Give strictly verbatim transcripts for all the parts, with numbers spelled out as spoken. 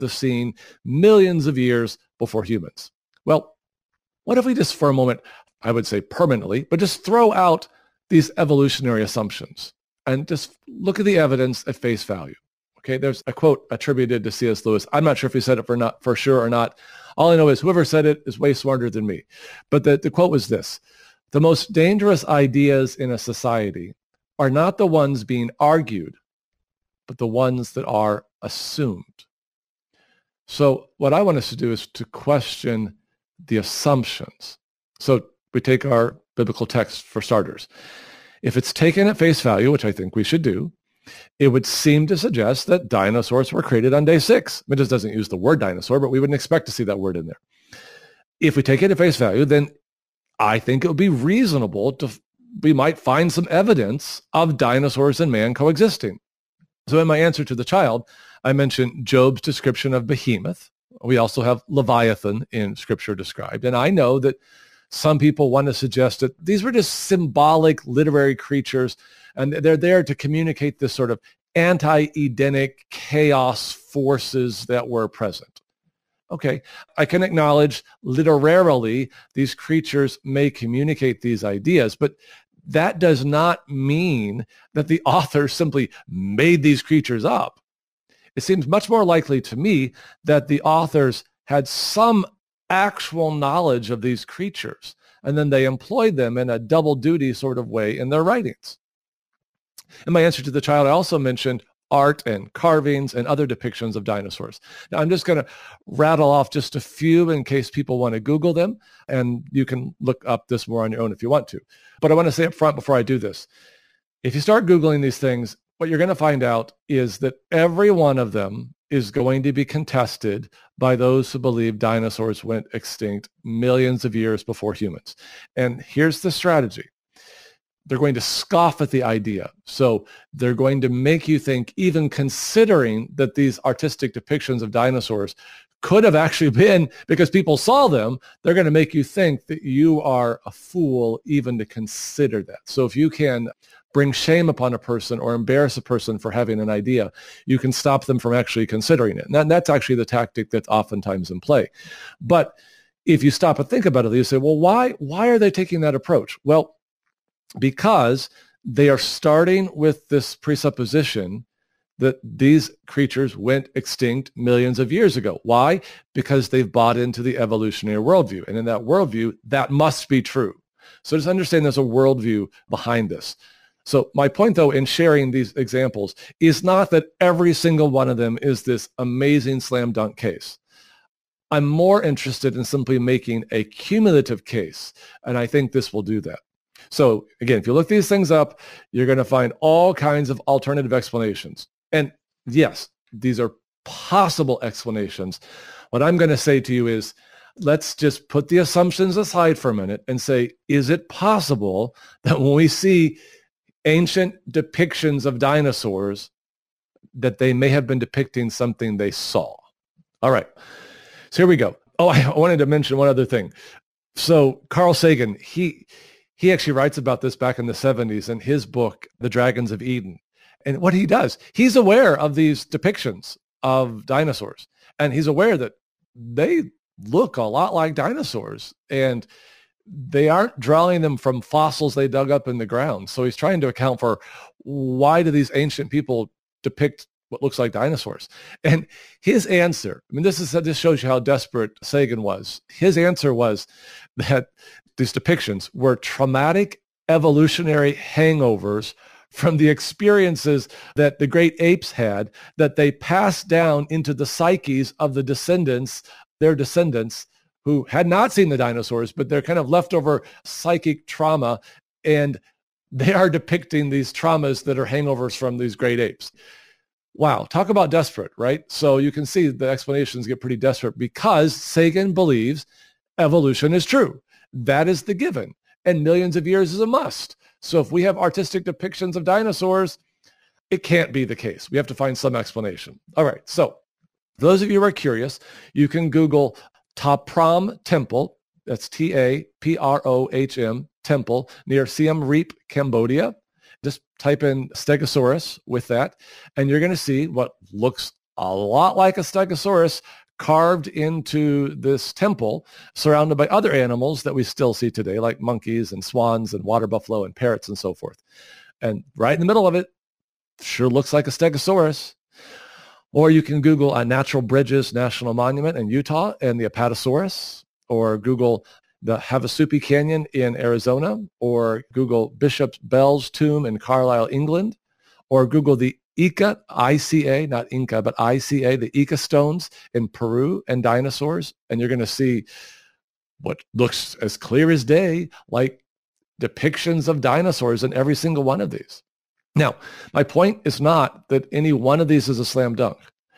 the scene millions of years before humans. Well, what if we just for a moment, I would say permanently, but just throw out these evolutionary assumptions and just look at the evidence at face value? Okay, there's a quote attributed to C S Lewis. I'm not sure if he said it for not for sure or not. All I know is whoever said it is way smarter than me. But the, the quote was this: the most dangerous ideas in a society are not the ones being argued, but the ones that are assumed. So what I want us to do is to question the assumptions. So we take our biblical text for starters. If it's taken at face value, which I think we should do, it would seem to suggest that dinosaurs were created on day six. It just doesn't use the word dinosaur, but we wouldn't expect to see that word in there. If we take it at face value, then I think it would be reasonable to, we might find some evidence of dinosaurs and man coexisting. So in my answer to the child, I mentioned Job's description of Behemoth. We also have Leviathan in Scripture described. And I know that some people want to suggest that these were just symbolic literary creatures, and they're there to communicate this sort of anti-Edenic chaos forces that were present. Okay, I can acknowledge literarily these creatures may communicate these ideas, but that does not mean that the author simply made these creatures up. It seems much more likely to me that the authors had some actual knowledge of these creatures, and then they employed them in a double duty sort of way in their writings. In my answer to the child, I also mentioned art and carvings and other depictions of dinosaurs. Now, I'm just going to rattle off just a few in case people want to Google them, and you can look up this more on your own if you want to. But I want to say up front before I do this, if you start Googling these things, what you're going to find out is that every one of them is going to be contested by those who believe dinosaurs went extinct millions of years before humans. And here's the strategy. They're going to scoff at the idea. So they're going to make you think, even considering that these artistic depictions of dinosaurs could have actually been because people saw them, they're going to make you think that you are a fool even to consider that. So if you can bring shame upon a person or embarrass a person for having an idea, you can stop them from actually considering it. And that, that's actually the tactic that's oftentimes in play. But if you stop and think about it, you say, well, why, why are they taking that approach? Well, because they are starting with this presupposition that these creatures went extinct millions of years ago. Why? Because they've bought into the evolutionary worldview. And in that worldview, that must be true. So just understand there's a worldview behind this. So my point, though, in sharing these examples is not that every single one of them is this amazing slam dunk case. I'm more interested in simply making a cumulative case, and I think this will do that. So again, if you look these things up, you're going to find all kinds of alternative explanations. And yes, these are possible explanations. What I'm going to say to you is, let's just put the assumptions aside for a minute and say, is it possible that when we see ancient depictions of dinosaurs, that they may have been depicting something they saw? All right, so here we go. Oh, I wanted to mention one other thing. So Carl Sagan, he he actually writes about this back in the seventies in his book, The Dragons of Eden. And what he does, he's aware of these depictions of dinosaurs, and he's aware that they look a lot like dinosaurs, and they aren't drawing them from fossils they dug up in the ground. So he's trying to account for, why do these ancient people depict what looks like dinosaurs? And his answer, I mean, this is this shows you how desperate Sagan was. His answer was that these depictions were traumatic evolutionary hangovers from the experiences that the great apes had, that they passed down into the psyches of the descendants, their descendants, who had not seen the dinosaurs, but they're kind of leftover psychic trauma, and they are depicting these traumas that are hangovers from these great apes. Wow, talk about desperate, right? So you can see the explanations get pretty desperate because Sagan believes evolution is true. That is the given, and millions of years is a must. So if we have artistic depictions of dinosaurs, it can't be the case. We have to find some explanation. All right, so for those of you who are curious, you can Google Ta Prohm Temple, that's T A P R O H M, temple, near Siem Reap, Cambodia. Just type in Stegosaurus with that, and you're going to see what looks a lot like a stegosaurus carved into this temple, surrounded by other animals that we still see today, like monkeys and swans and water buffalo and parrots and so forth. And right in the middle of it, sure looks like a stegosaurus. Or you can Google a Natural Bridges National Monument in Utah and the Apatosaurus, or Google the Havasupai Canyon in Arizona, or Google Bishop Bell's tomb in Carlisle, England, or Google the Ica, I C A, not Inca, but I C A, the Ica stones in Peru and dinosaurs. And you're going to see what looks as clear as day, like depictions of dinosaurs in every single one of these. Now, my point is not that any one of these is a slam dunk.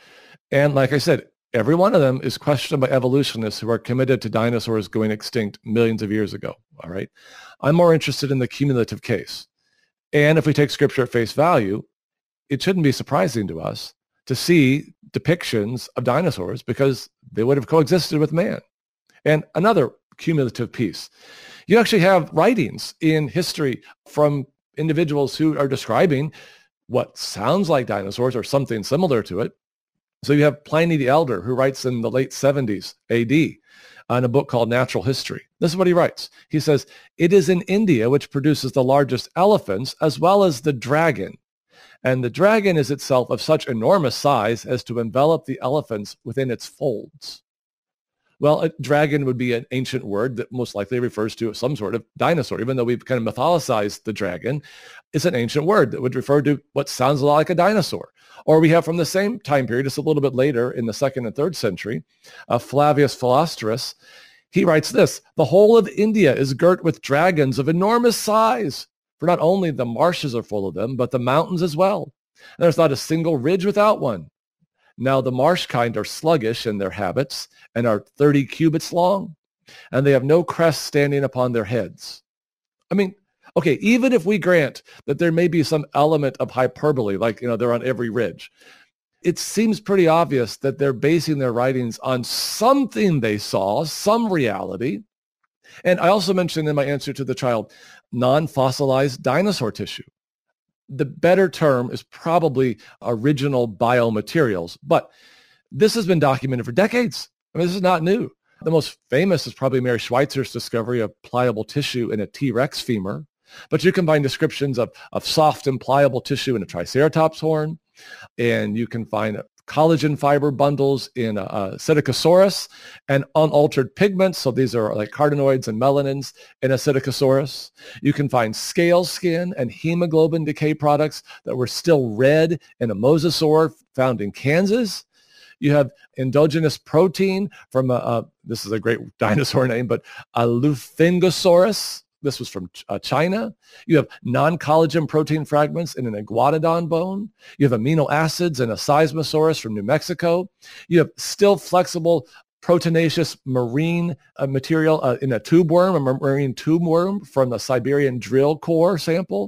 And like I said, every one of them is questioned by evolutionists who are committed to dinosaurs going extinct millions of years ago. All right. I'm more interested in the cumulative case. And if we take scripture at face value, it shouldn't be surprising to us to see depictions of dinosaurs because they would have coexisted with man. And another cumulative piece, you actually have writings in history from individuals who are describing what sounds like dinosaurs or something similar to it. So you have Pliny the Elder, who writes in the late seventies A D on a book called Natural History. This is what he writes. He says, "It is in India which produces the largest elephants as well as the dragon. And the dragon is itself of such enormous size as to envelop the elephants within its folds." Well, a dragon would be an ancient word that most likely refers to some sort of dinosaur. Even though we've kind of mythologized the dragon, it's an ancient word that would refer to what sounds a lot like a dinosaur. Or we have from the same time period, just a little bit later in the second and third century, uh, Flavius Philostratus. He writes this: "The whole of India is girt with dragons of enormous size, for not only the marshes are full of them, but the mountains as well. And there's not a single ridge without one. Now the marsh kind are sluggish in their habits and are thirty cubits long, and they have no crest standing upon their heads." I mean, okay, even if we grant that there may be some element of hyperbole, like, you know, they're on every ridge, it seems pretty obvious that they're basing their writings on something they saw, some reality. And I also mentioned in my answer to the child, non-fossilized dinosaur tissue. The better term is probably original biomaterials, but this has been documented for decades. I mean, this is not new. The most famous is probably Mary Schweitzer's discovery of pliable tissue in a T-Rex femur, but you can find descriptions of, of soft and pliable tissue in a Triceratops horn, and you can find collagen fiber bundles in a, a Psittacosaurus and unaltered pigments. So these are like carotenoids and melanins in a Psittacosaurus. You can find scale skin and hemoglobin decay products that were still red in a mosasaur found in Kansas. You have endogenous protein from a, a this is a great dinosaur name, but a Lufengosaurus. This was from uh, China. You have non-collagen protein fragments in an iguanodon bone. You have amino acids in a Seismosaurus from New Mexico. You have still flexible proteinaceous marine uh, material uh, in a tube worm, a marine tube worm from the Siberian drill core sample.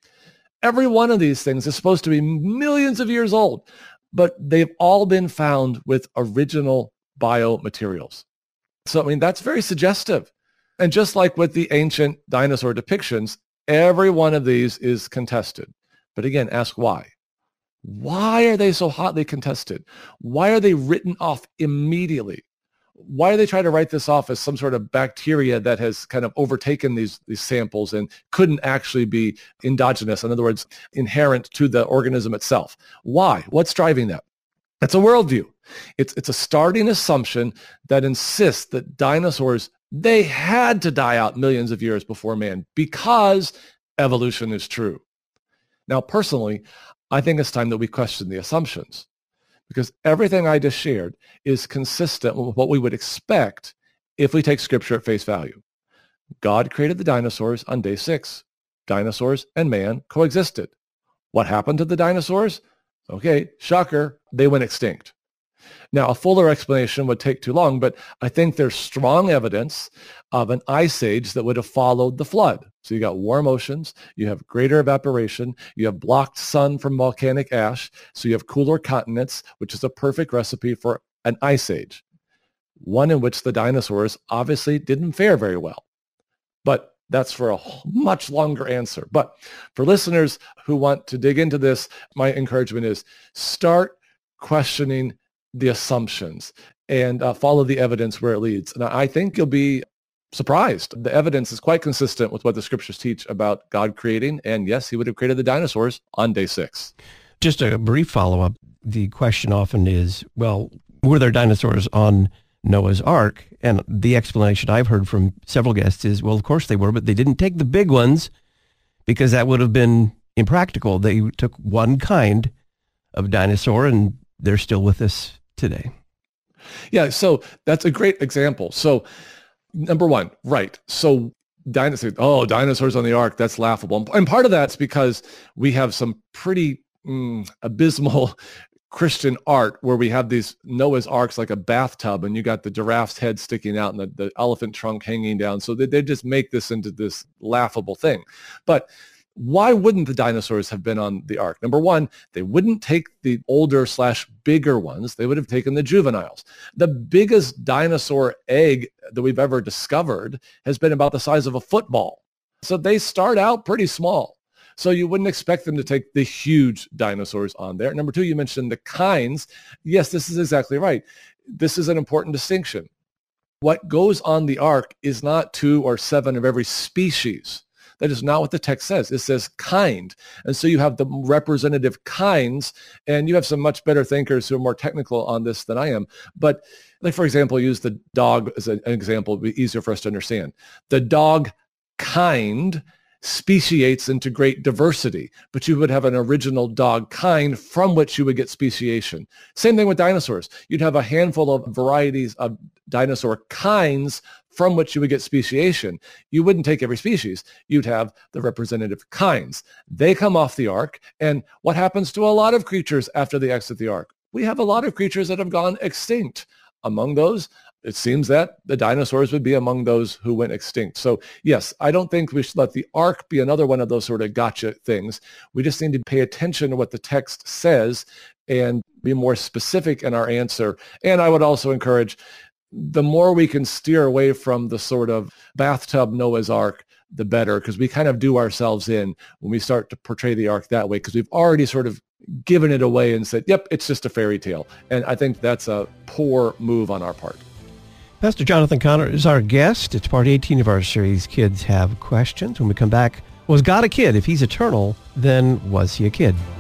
Every one of these things is supposed to be millions of years old, but they've all been found with original biomaterials. So, I mean, that's very suggestive. And just like with the ancient dinosaur depictions, every one of these is contested. But again, ask why. Why are they so hotly contested? Why are they written off immediately? Why do they try to write this off as some sort of bacteria that has kind of overtaken these, these samples and couldn't actually be endogenous, in other words, inherent to the organism itself? Why? What's driving that? It's a worldview. It's, it's a starting assumption that insists that dinosaurs, they had to die out millions of years before man because evolution is true. Now, personally, I think it's time that we question the assumptions, because everything I just shared is consistent with what we would expect if we take scripture at face value. God created the dinosaurs on day six. Dinosaurs and man coexisted. What happened to the dinosaurs? Okay, shocker, they went extinct. Now, a fuller explanation would take too long, but I think there's strong evidence of an ice age that would have followed the flood. So you got warm oceans, you have greater evaporation, you have blocked sun from volcanic ash, so you have cooler continents, which is a perfect recipe for an ice age, one in which the dinosaurs obviously didn't fare very well. But that's for a much longer answer. But for listeners who want to dig into this, my encouragement is start questioning the assumptions and uh, follow the evidence where it leads. And I think you'll be surprised. The evidence is quite consistent with what the scriptures teach about God creating. And yes, he would have created the dinosaurs on day six. Just a brief follow-up. The question often is, well, were there dinosaurs on Noah's Ark? And the explanation I've heard from several guests is, well, of course they were, but they didn't take the big ones because that would have been impractical. They took one kind of dinosaur, and they're still with us today. Yeah, so that's a great example. So number one, right. So dinosaurs, oh, dinosaurs on the Ark, that's laughable. And part of that's because we have some pretty mm, abysmal Christian art where we have these Noah's Arks like a bathtub, and you got the giraffe's head sticking out and the, the elephant trunk hanging down. So they, they just make this into this laughable thing. But why wouldn't the dinosaurs have been on the Ark? Number one, they wouldn't take the older slash bigger ones. They would have taken the juveniles. The biggest dinosaur egg that we've ever discovered has been about the size of a football. So they start out pretty small. So you wouldn't expect them to take the huge dinosaurs on there. Number two, you mentioned the kinds. Yes, this is exactly right. This is an important distinction. What goes on the Ark is not two or seven of every species. That is not what the text says. It says kind. And so you have the representative kinds, and you have some much better thinkers who are more technical on this than I am. But like, for example, use the dog as an example. It would be easier for us to understand. The dog kind speciates into great diversity, but you would have an original dog kind from which you would get speciation. Same thing with dinosaurs. You'd have a handful of varieties of dinosaur kinds from which you would get speciation. You wouldn't take every species. You'd have the representative kinds. They come off the Ark, and what happens to a lot of creatures after they exit the Ark? We have a lot of creatures that have gone extinct. Among those, it seems that the dinosaurs would be among those who went extinct. So yes, I don't think we should let the Ark be another one of those sort of gotcha things. We just need to pay attention to what the text says and be more specific in our answer. And I would also encourage, the more we can steer away from the sort of bathtub Noah's Ark, the better, because we kind of do ourselves in when we start to portray the Ark that way, because we've already sort of given it away and said, yep, it's just a fairy tale. And I think that's a poor move on our part. Pastor Jonathan Connor is our guest. It's part eighteen of our series, Kids Have Questions. When we come back, was God a kid? If he's eternal, then was he a kid?